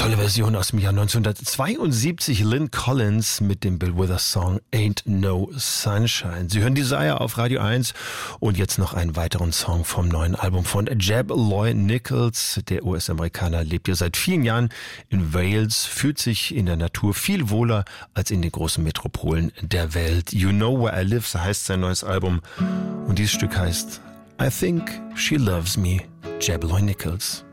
Tolle Version aus dem Jahr 1972. Lynn Collins mit dem Bill Withers Song Ain't No Sunshine. Sie hören Desire auf Radio 1 und jetzt noch einen weiteren Song vom neuen Album von Jeb Loy Nichols. Der US-Amerikaner lebt ja seit vielen Jahren in Wales, fühlt sich in der Natur viel wohler als in den großen Metropolen der Welt. You Know Where I Live, so heißt sein neues Album. Und dieses Stück heißt I Think She Loves Me, Jeb Loy Nichols.